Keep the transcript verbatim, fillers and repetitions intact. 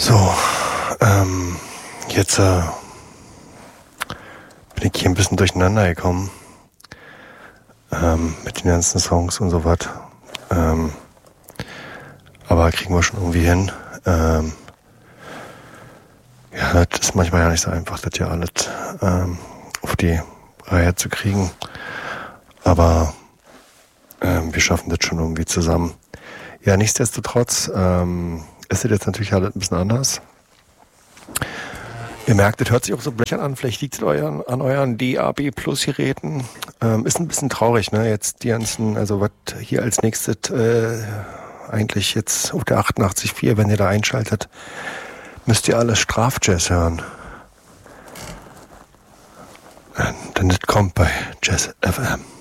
So, ähm, jetzt äh, bin ich hier ein bisschen durcheinander gekommen ähm, mit den ganzen Songs und so was. Ähm, aber kriegen wir schon irgendwie hin. Ähm, ja, das ist manchmal ja nicht so einfach, das ja alles ähm, auf die Reihe zu kriegen. Aber ähm, wir schaffen das schon irgendwie zusammen. Ja, nichtsdestotrotz ähm, ist es jetzt natürlich alles ein bisschen anders. Ihr merkt, das hört sich auch so blechern an. Vielleicht liegt es euren, an euren D A B Plus Geräten. Ähm, ist ein bisschen traurig, ne? Jetzt die ganzen, also was hier als nächstes äh, eigentlich jetzt auf der achtundachtzig Komma vier, wenn ihr da einschaltet, müsst ihr alles Strafjazz hören. Denn das kommt bei Jazz F M.